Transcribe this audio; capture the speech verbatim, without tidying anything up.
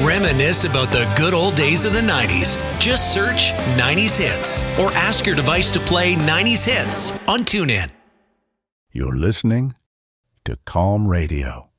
Reminisce about the good old days of the nineties. Just search nineties Hits or ask your device to play nineties Hits on TuneIn. You're listening to Calm Radio.